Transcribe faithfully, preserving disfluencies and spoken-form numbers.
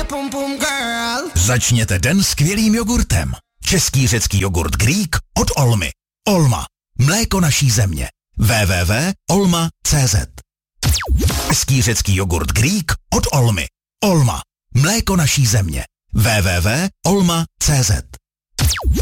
Začněte den skvělým jogurtem. Český řecký jogurt Greek od Olmy. Olma. Mléko naší země. w w w tečka olma tečka c z Český řecký jogurt Greek od Olmy. Olma. Mléko naší země. w w w tečka olma tečka c z